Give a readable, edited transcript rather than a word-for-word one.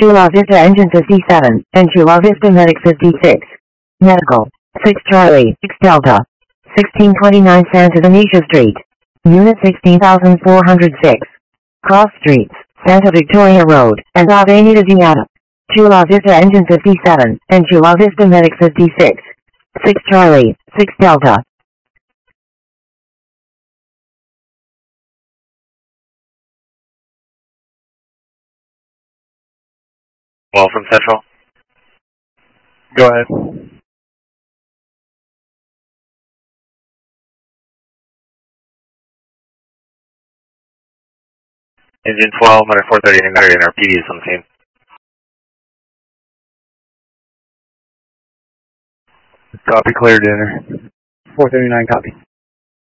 Chula Vista Engine 57, and Chula Vista Medic 56. Medical, 6 Charlie, 6 Delta. 1629 Santa Venetia Street. Unit 16406. Cross Streets, Santa Victoria Road, and Avenida Giada. Chula Vista Engine 57, and Chula Vista Medic 56. 6 Charlie, 6 Delta. Well, from Central. Go ahead. Engine 12, under 430 and our PD is on the scene. Copy, cleared dinner. 439, copy.